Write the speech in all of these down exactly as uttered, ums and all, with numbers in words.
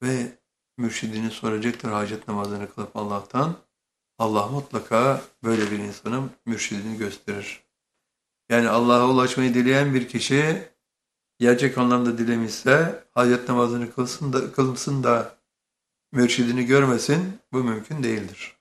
ve mürşidini soracaktır hacet namazını kılıp Allah'tan. Allah mutlaka böyle bir insanın mürşidini gösterir. Yani Allah'a ulaşmayı dileyen bir kişi gerçek anlamda dilemişse hacet namazını kılsın da, kılsın da mürşidini görmesin, bu mümkün değildir.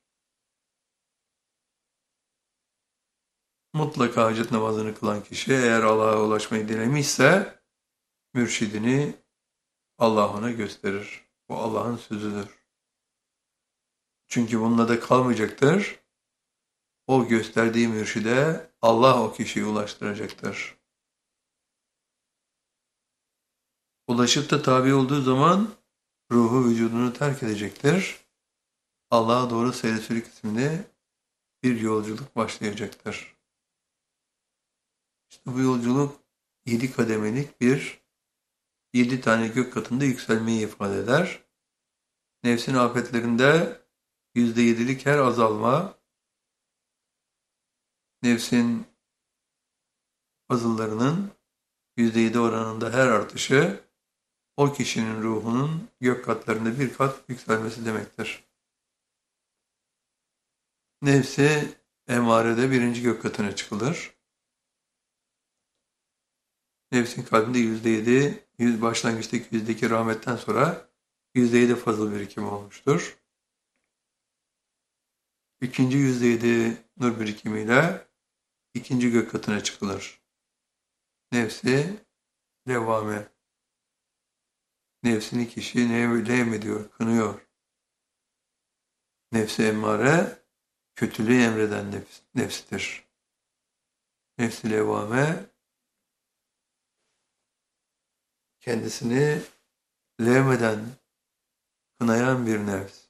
Mutlaka hacet namazını kılan kişi eğer Allah'a ulaşmayı dilemişse mürşidini Allah ona gösterir. Bu Allah'ın sözüdür. Çünkü bununla da kalmayacaktır. O gösterdiği mürşide Allah o kişiyi ulaştıracaktır. Ulaşıp da tabi olduğu zaman ruhu vücudunu terk edecektir. Allah'a doğru seyir isimli bir yolculuk başlayacaktır. İşte bu yolculuk yedi kademelik bir, yedi tane gök katında yükselmeyi ifade eder. Nefsin afetlerinde yüzde yedilik her azalma, nefsin fazıllarının yüzde yedi oranında her artışı, o kişinin ruhunun gök katlarında bir kat yükselmesi demektir. Nefsi emarede birinci gök katına çıkılır. Nefsin kalbinde yüzde yedi, yüz başlangıçtaki yüzdeki rahmetten sonra yüzde yedi fazıl birikimi olmuştur. İkinci yüzde yedi nur birikimiyle ikinci gök katına çıkılır. Nefsi levvame. Nefsini kişi levmediyor, kınıyor. Nefsi emmare kötülüğü emreden nefs, nefstir. Nefsi levvame kendisini levmeden kınayan bir nefs.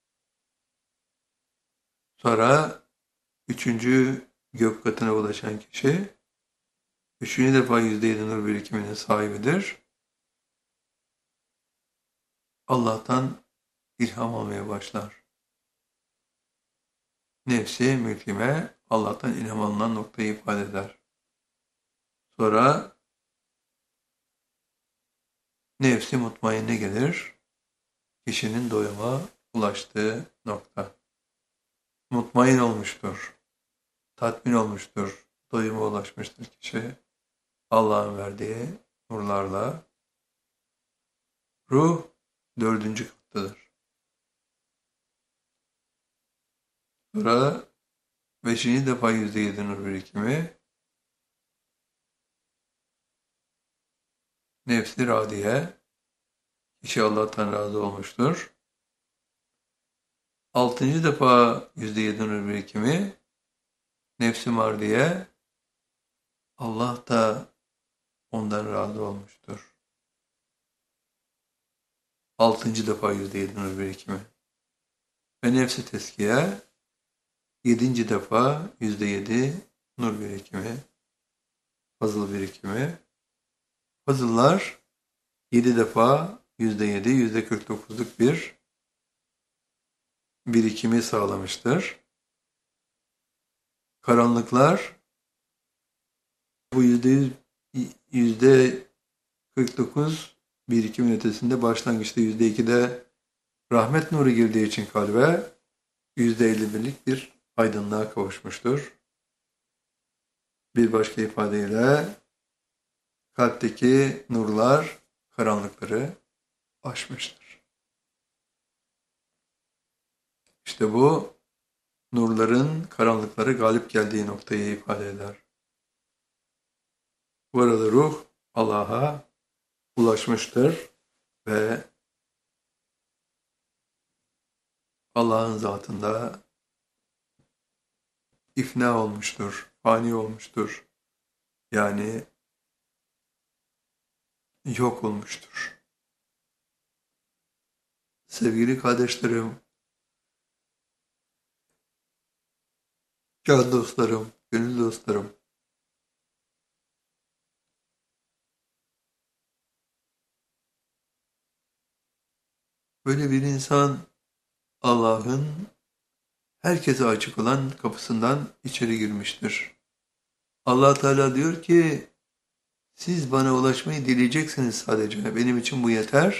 Sonra üçüncü gök katına ulaşan kişi üçüncü defa yüzde yedi nur birikiminin sahibidir. Allah'tan ilham almaya başlar. Nefsi mülkime Allah'tan ilham alınan noktayı ifade eder. Sonra nefsi mutmainne gelir. Kişinin doyuma ulaştığı nokta. Mutmain olmuştur. Tatmin olmuştur. Doyuma ulaşmıştır kişi. Allah'ın verdiği nurlarla. Ruh dördüncü kattadır. Sonra beşinci defa yüzde yedi nur birikimi. Nefsi radiye. Kişi Allah'tan razı olmuştur. Altıncı defa yüzde yedi nur birikimi. Nefsi mardiye. Allah da ondan razı olmuştur. Altıncı defa yüzde yedi nur birikimi. Ve nefsi teskiye. Yedinci defa yüzde yedi nur birikimi. Fazıl birikimi. Fazıllar yedi defa yüzde yedi, yüzde kırk dokuzluk bir birikimi sağlamıştır. Karanlıklar bu yüzde yüzde kırk dokuz birikimin ötesinde başlangıçta yüzde ikide rahmet nuru girdiği için kalbe yüzde elli birlik bir aydınlığa kavuşmuştur. Bir başka ifadeyle kalpteki nurlar karanlıkları aşmıştır. İşte bu nurların karanlıkları galip geldiği noktayı ifade eder. Bu arada ruh Allah'a ulaşmıştır ve Allah'ın zatında ifna olmuştur, fani olmuştur. Yani yok olmuştur. Sevgili kardeşlerim, can dostlarım, gönül dostlarım, böyle bir insan Allah'ın herkese açık olan kapısından içeri girmiştir. Allah Teala diyor ki, siz bana ulaşmayı dileyeceksiniz sadece. Benim için bu yeter.